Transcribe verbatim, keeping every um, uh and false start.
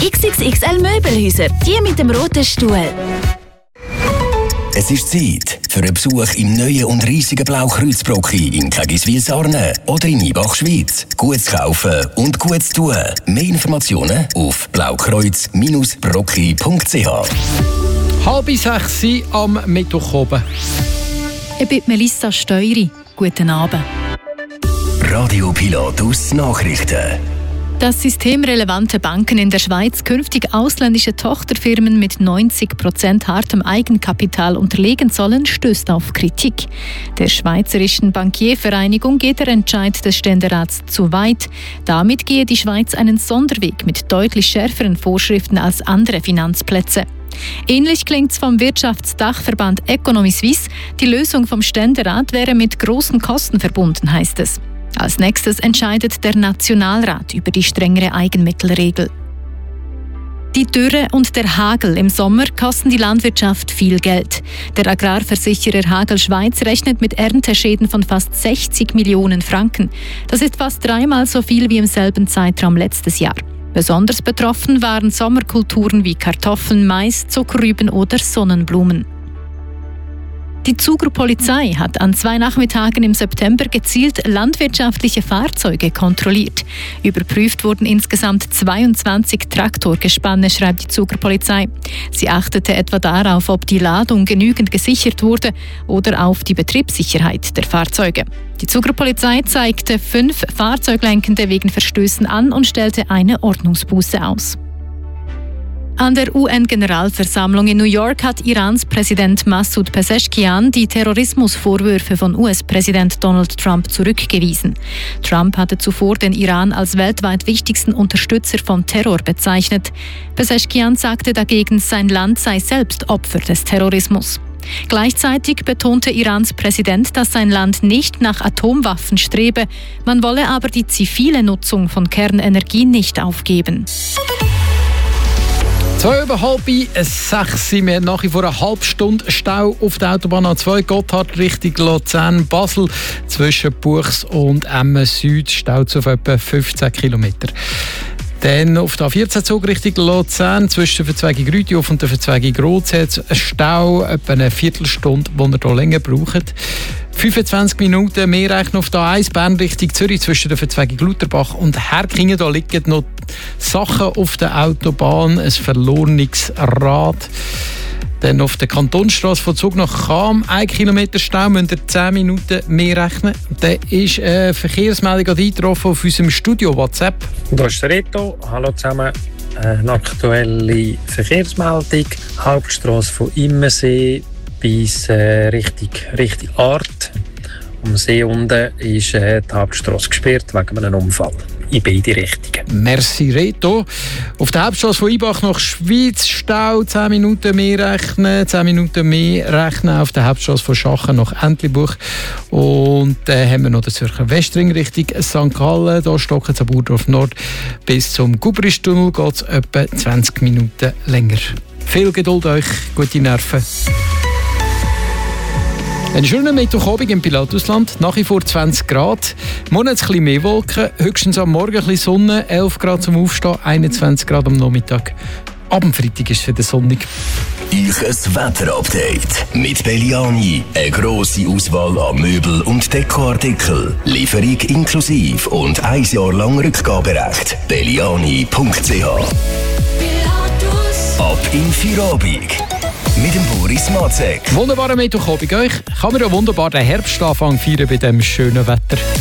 X X X L Möbelhäuser, die mit dem roten Stuhl. Es ist Zeit für einen Besuch im neuen und riesigen Blaukreuzbrocki in Kägiswil-Sarnen oder in Ibach, Schweiz. Gut zu kaufen und gut zu tun. Mehr Informationen auf blaukreuz Bindestrich brocki punkt c h. Halb sechs am Mittwoch oben. Ich bin Melissa Steury. Guten Abend. Radio Pilatus Nachrichten. Dass systemrelevante Banken in der Schweiz künftig ausländische Tochterfirmen mit neunzig Prozent hartem Eigenkapital unterlegen sollen, stößt auf Kritik. Der Schweizerischen Bankiervereinigung geht der Entscheid des Ständerats zu weit. Damit gehe die Schweiz einen Sonderweg mit deutlich schärferen Vorschriften als andere Finanzplätze. Ähnlich klingt es vom Wirtschaftsdachverband Economy Suisse. Die Lösung vom Ständerat wäre mit großen Kosten verbunden, heißt es. Als nächstes entscheidet der Nationalrat über die strengere Eigenmittelregel. Die Dürre und der Hagel im Sommer kosten die Landwirtschaft viel Geld. Der Agrarversicherer Hagel Schweiz rechnet mit Ernteschäden von fast sechzig Millionen Franken. Das ist fast dreimal so viel wie im selben Zeitraum letztes Jahr. Besonders betroffen waren Sommerkulturen wie Kartoffeln, Mais, Zuckerrüben oder Sonnenblumen. Die Zuger Polizei hat an zwei Nachmittagen im September gezielt landwirtschaftliche Fahrzeuge kontrolliert. Überprüft wurden insgesamt zweiundzwanzig Traktorgespanne, schreibt die Zuger Polizei. Sie achtete etwa darauf, ob die Ladung genügend gesichert wurde oder auf die Betriebssicherheit der Fahrzeuge. Die Zuger Polizei zeigte fünf Fahrzeuglenkende wegen Verstößen an und stellte eine Ordnungsbuße aus. An der U N-Generalversammlung in New York hat Irans Präsident Massoud Pezeshkian die Terrorismusvorwürfe von U S-Präsident Donald Trump zurückgewiesen. Trump hatte zuvor den Iran als weltweit wichtigsten Unterstützer von Terror bezeichnet. Pezeshkian sagte dagegen, sein Land sei selbst Opfer des Terrorismus. Gleichzeitig betonte Irans Präsident, dass sein Land nicht nach Atomwaffen strebe, man wolle aber die zivile Nutzung von Kernenergie nicht aufgeben. Zwei über halb sechs. Wir haben nach wie vor eine halbe Stunde Stau auf der Autobahn A zwei Gotthard Richtung Luzern-Basel. Zwischen Buchs und Emmen Süd staut auf etwa fünfzehn Kilometer. Dann auf der A vierzehn Zug Richtung Luzern zwischen der Verzweigung Rütihof und der Verzweigung Groz hat es einen Stau, etwa eine Viertelstunde, die ihr hier länger braucht. fünfundzwanzig Minuten mehr rechnen auf der A eins Bern Richtung Zürich zwischen der Verzweigung Lutherbach und Herkingen. Da liegen noch Sachen auf der Autobahn, ein verlorenes Rad. Dann auf der Kantonsstrasse von Zug nach Cham, ein Kilometer Stau, müsst ihr zehn Minuten mehr rechnen. Dann ist eine Verkehrsmeldung eingetroffen auf unserem Studio WhatsApp. Da ist der Reto. Hallo zusammen. Eine aktuelle Verkehrsmeldung. Hauptstrasse von Immensee bis äh, Richtung, Richtung Art. Am See unten ist äh, die Hauptstrasse gesperrt wegen einem Unfall. In beide Richtungen. Merci Reto. Auf der Hauptstrasse von Ibach nach Schweiz Stau, zehn Minuten mehr rechnen, zehn Minuten mehr rechnen auf der Hauptstrasse von Schachen nach Entlebuch. Und dann äh, haben wir noch den Zürcher Westring Richtung Sankt Gallen. Da stocken am Burdorf Nord bis zum Gubristunnel geht es etwa zwanzig Minuten länger. Viel Geduld euch, gute Nerven. Ein schöner Mittwochabend im Pilatusland, nach wie vor zwanzig Grad. Morgen ein bisschen mehr Wolken, höchstens am Morgen ein bisschen Sonne, elf Grad zum Aufstehen, einundzwanzig Grad am Nachmittag. Ab dem Freitag ist es wieder sonnig. Ich ein Wetterupdate mit Belliani. Eine grosse Auswahl an Möbel- und Dekoartikel. Lieferung inklusive und ein Jahr lang Rückgaberecht. belliani punkt c h. Ab in Feierabend. Mit dem Boris Mazek. Wunderbarer Mittwochabend euch. Kann man ja wunderbar den Herbstanfang feiern bei diesem schönen Wetter.